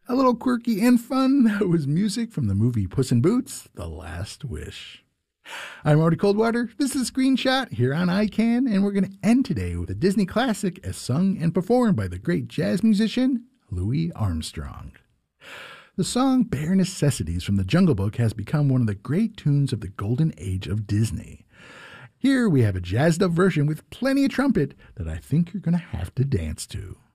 A little quirky and fun, that was music from the movie Puss in Boots, The Last Wish. I'm Marty Coldwater. This is Screenshot here on iCan, and we're going to end today with a Disney classic as sung and performed by the great jazz musician Louis Armstrong. The song Bare Necessities from the Jungle Book has become one of the great tunes of the golden age of Disney. Here we have a jazzed up version with plenty of trumpet that I think you're going to have to dance to.